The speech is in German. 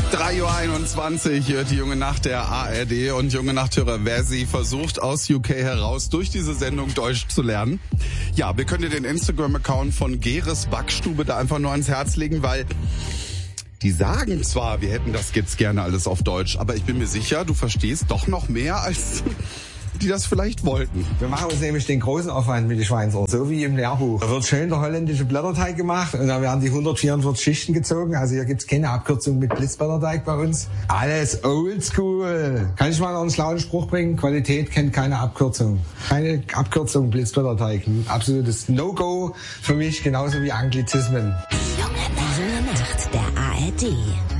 3:21 Uhr hört die Junge Nacht der ARD und Junge Nachthörer, wer sie versucht aus UK heraus durch diese Sendung Deutsch zu lernen. Ja, wir können dir den Instagram-Account von Geres Backstube da einfach nur ans Herz legen, weil die sagen zwar, wir hätten das jetzt gerne alles auf Deutsch, aber ich bin mir sicher, du verstehst doch noch mehr als die das vielleicht wollten. Wir machen uns nämlich den großen Aufwand mit den Schweinsohren, so wie im Lehrbuch. Da wird schön der holländische Blätterteig gemacht und da werden die 144 Schichten gezogen. Also hier gibt's keine Abkürzung mit Blitzblätterteig bei uns. Alles oldschool. Kann ich mal noch einen schlauen Spruch bringen? Qualität kennt keine Abkürzung. Keine Abkürzung Blitzblätterteig. Ein absolutes No-Go für mich, genauso wie Anglizismen. Die Junge Nacht der ARD.